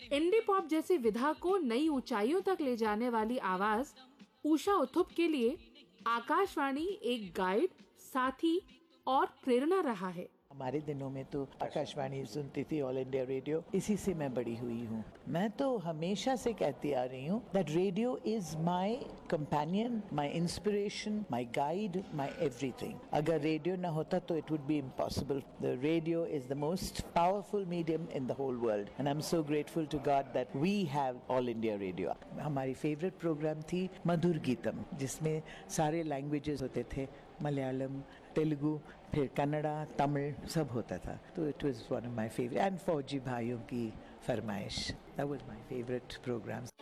Indie pop जैसी विधा को नई ऊंचाइयों तक ले जाने वाली आवाज उषा उत्थुप के लिए आकाशवाणी एक गाइड, साथी और प्रेरणा रहा है। हमारे दिनों में तो आकाशवाणी सुनती थी, ऑल इंडिया रेडियो, इसी से मैं बड़ी हुई हूँ। मैं तो हमेशा से कहती आ रही हूँ that radio is my companion, my inspiration, my guide, my everything. अगर रेडियो ना होता तो it would be impossible. The radio is the most powerful medium in the whole world and I am so grateful to God that we have all India radio. हमारी favourite programme थी मधुर गीतम, जिसमें सारे languages होते थे, मलयालम, तेलुगु, फिर कन्नड़ा, तमिल, सब होता था। तो it was one of my favourite, and फौजी भाइयों की फरमाइश, that was my favourite programme.